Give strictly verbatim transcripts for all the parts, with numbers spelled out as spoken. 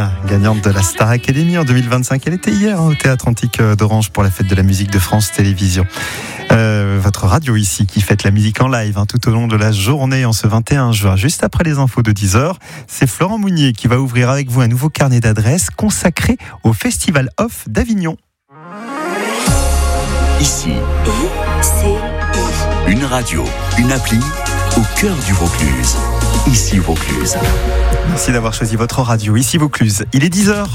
Lorraine, gagnante de la Star Academy en deux mille vingt-cinq. Elle était hier hein, au Théâtre Antique d'Orange pour la fête de la musique de France Télévisions. Euh, votre radio ici qui fête la musique en live hein, tout au long de la journée en ce vingt et un juin. Juste après les infos de dix heures, c'est Florent Mounier qui va ouvrir avec vous un nouveau carnet d'adresses consacré au Festival Off d'Avignon. Ici, une radio, une appli au cœur du Vaucluse. Ici Vaucluse. Merci d'avoir choisi votre radio. Ici Vaucluse. Il est dix heures.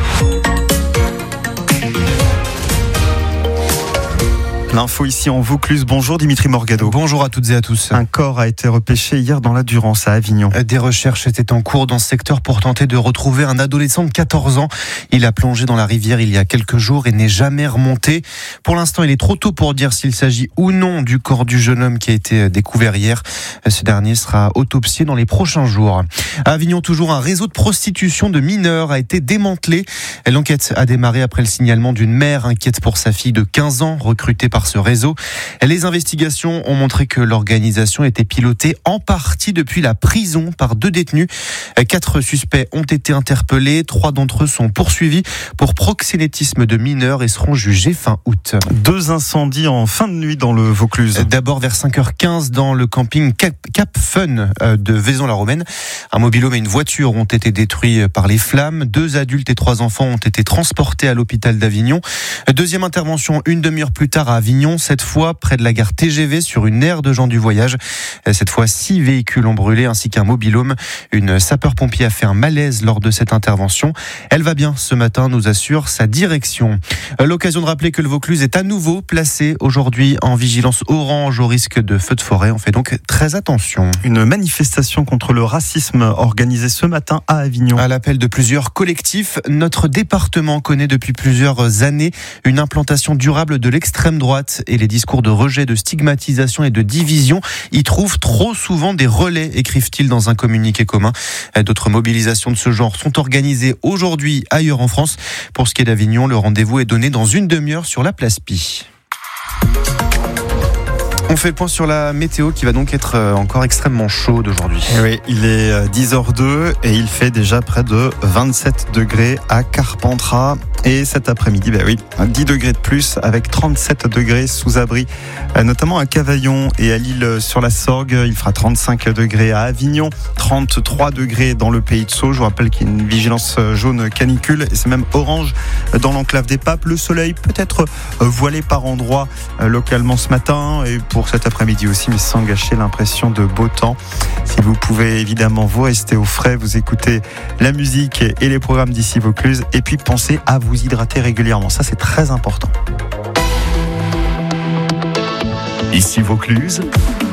L'info ici en Vaucluse. Bonjour Dimitri Morgado. Bonjour à toutes et à tous. Un corps a été repêché hier dans la Durance à Avignon. Des recherches étaient en cours dans ce secteur pour tenter de retrouver un adolescent de quatorze ans. Il a plongé dans la rivière il y a quelques jours et n'est jamais remonté. Pour l'instant, il est trop tôt pour dire s'il s'agit ou non du corps du jeune homme qui a été découvert hier. Ce dernier sera autopsié dans les prochains jours. À Avignon, toujours un réseau de prostitution de mineurs a été démantelé. L'enquête a démarré après le signalement d'une mère inquiète pour sa fille de quinze ans recrutée par ce réseau. Les investigations ont montré que l'organisation était pilotée en partie depuis la prison par deux détenus. Quatre suspects ont été interpellés. Trois d'entre eux sont poursuivis pour proxénétisme de mineurs et seront jugés fin août. Deux incendies en fin de nuit dans le Vaucluse. D'abord vers cinq heures quinze dans le camping Cap, Cap Fun de Vaison-la-Romaine. Un mobil-home et une voiture ont été détruits par les flammes. Deux adultes et trois enfants ont été transportés à l'hôpital d'Avignon. Deuxième intervention une demi-heure plus tard à Avignon. Cette fois près de la gare T G V sur une aire de gens du voyage. Cette fois, six véhicules ont brûlé ainsi qu'un mobil-home. Une sapeur-pompier a fait un malaise lors de cette intervention. Elle va bien ce matin, nous assure sa direction. L'occasion de rappeler que le Vaucluse est à nouveau placé aujourd'hui en vigilance orange au risque de feux de forêt. On fait donc très attention. Une manifestation contre le racisme organisée ce matin à Avignon. À l'appel de plusieurs collectifs, notre département connaît depuis plusieurs années une implantation durable de l'extrême droite. Et les discours de rejet, de stigmatisation et de division y trouvent trop souvent des relais, écrivent-ils dans un communiqué commun. D'autres mobilisations de ce genre sont organisées aujourd'hui ailleurs en France. Pour ce qui est d'Avignon, le rendez-vous est donné dans une demi-heure sur la place Pi. On fait le point sur la météo qui va donc être encore extrêmement chaude aujourd'hui. Et oui, il est dix heures deux et il fait déjà près de vingt-sept degrés à Carpentras. Et cet après-midi, ben oui, dix degrés de plus avec trente-sept degrés sous abri, notamment à Cavaillon et à Lille sur la Sorgue. Il fera trente-cinq degrés à Avignon, trente-trois degrés dans le Pays de Sceaux. Je vous rappelle qu'il y a une vigilance jaune canicule et c'est même orange dans l'enclave des Papes. Le soleil peut être voilé par endroits localement ce matin et pour cet après-midi aussi, mais sans gâcher l'impression de beau temps. Si vous pouvez évidemment vous rester au frais, vous écoutez la musique et les programmes d'ici Vaucluse et puis pensez à vous hydrater régulièrement. Ça, c'est très important. Ici Vaucluse.